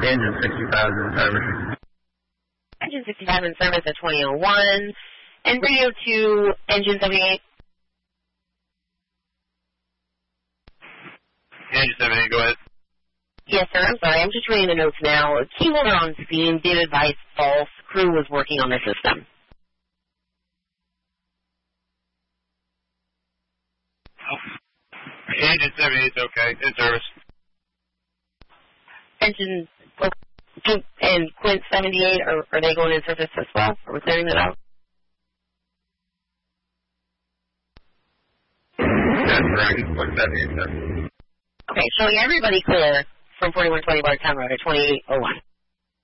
Engine 65 is in service. Engine 65 in service at 2001. And radio to Engine 78. Engine 78, go ahead. Yes, sir. I'm sorry. I'm just reading the notes now. Key holder on scene did advise false. Crew was working on the system. Engine 78 is okay. In service. Engine and Quint 78, are they going in service as well? Are we clearing that out? That's correct. Quint 78, sir. Okay, showing everybody clear from 4120 Bardstown Road at 2801.